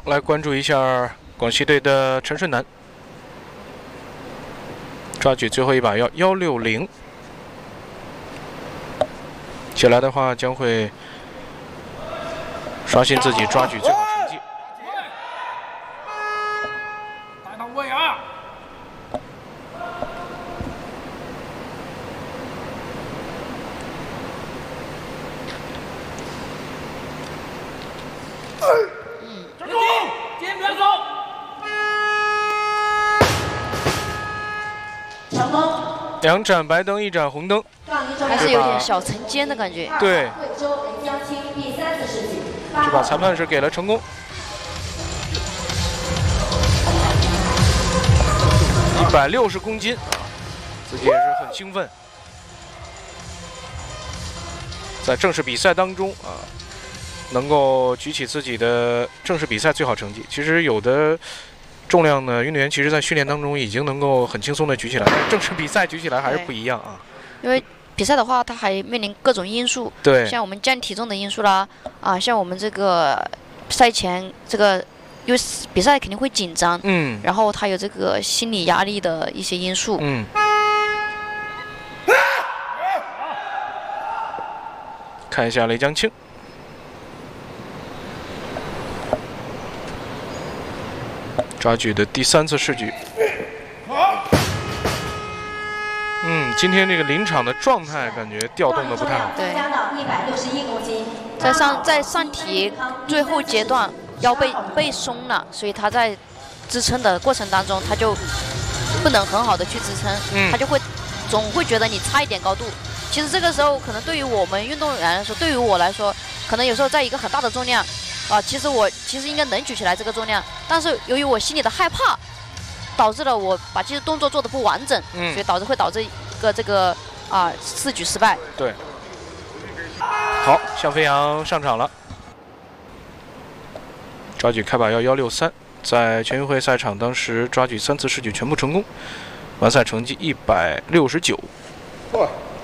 来关注一下广西队的陈顺南，抓举最后一把要160，起来的话将会刷新自己抓举最好成绩。 带到位啊！ 站住！肩别走。 成功。 2盏白灯，1盏红灯， 还是有点小层尖的感觉。 对， 贵州雷江青第3次世举。 这把裁判是给了成功。160公斤啊，自己也是很兴奋。在正式比赛当中啊。 能够举起自己的正式比赛最好成绩。其实有的重量呢，运动员其实在训练当中已经能够很轻松的举起来，但是正式比赛举起来还是不一样啊。 因为比赛的话，它还面临各种因素， 对， 像我们降体重的因素啦，像我们这个赛前这个，因为比赛肯定会紧张，然后它有这个心理压力的一些因素， 看一下雷江青。 抓举的第3次试举。今天这个临场的状态感觉调动的不太好。 对。 加到161公斤。 在上体最后阶段腰被松了，所以他在支撑的过程当中，他就不能很好的去支撑，他就会总会觉得你差一点高度。其实这个时候可能对于我们运动员来说，对于我来说，可能有时候在一个很大的重量。 其实应该能举起来这个重量，但是由于我心里的害怕，导致了我把这些动作做得不完整，所以会导致一个这个试举失败。 对。好，向飞扬上场了，抓举开把要163，在全运会赛场当时抓举3次试举全部成功，完赛成绩169。